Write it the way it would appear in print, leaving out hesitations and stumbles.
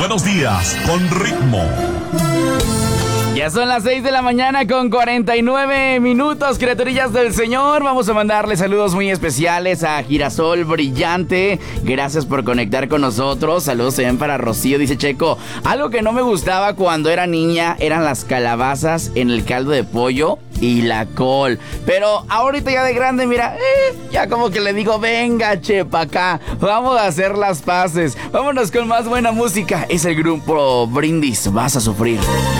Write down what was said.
buenos días, con ritmo. Ya son las 6 de la mañana con 49 minutos, criaturillas del Señor. Vamos a mandarle saludos muy especiales a Girasol Brillante. Gracias por conectar con nosotros. Saludos también para Rocío. Dice Checo, algo que no me gustaba cuando era niña eran las calabazas en el caldo de pollo y la col. Pero ahorita ya de grande, mira, ya como que le digo, venga, chepa acá, vamos a hacer las paces. Vámonos con más buena música. Es el grupo Brindis, Vas a Sufrir.